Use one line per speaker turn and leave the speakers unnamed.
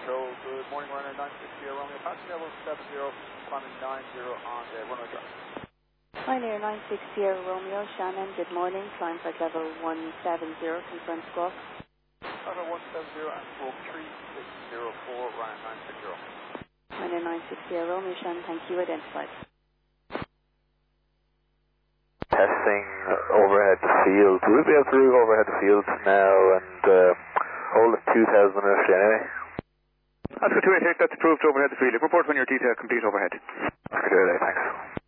control. Good morning, runner 960 Romeo, passenger level 70, climbing 90 on the runway drive.
Pioneer 960 Romeo, Shannon, good morning, climb flight level 170, confirm squawk.
Level 170 and squawk 3604, runner 960.
Pioneer 960 Romeo, Shannon, thank you, identified.
Testing overhead field. We'll be able to route overhead field now and hold at 2000 initially anyway.
That's good to take. That's approved overhead the field. Report when your detail complete overhead.
Good day, thanks.